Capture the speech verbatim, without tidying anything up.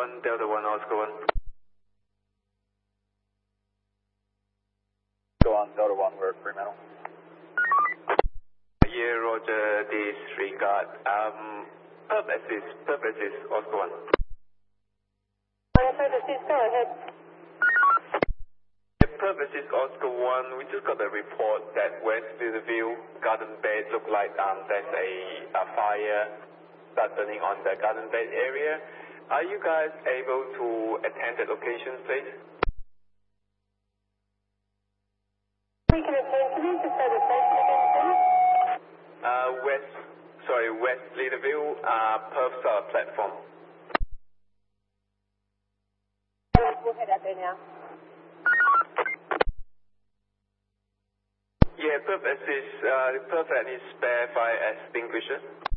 one, Delta one, Oscar one. Go on, Delta one, we're at Fremantle. Yeah, roger, disregard. Um, Perp assist, Perp assist, Oscar one. Perp assist, go ahead. Yeah, Perp assist, Oscar one, we just got a report that West Riverview Garden Bed look like um, there's a, a fire start burning on the Garden Bed area. Are you guys able to attend the location, please? We can attend to this, just say the station again, please. Uh, West, sorry, West Leaderville, uh, Perth Star platform. We'll head out there now. Yeah, Perth assist, uh, Perth any spare fire extinguisher.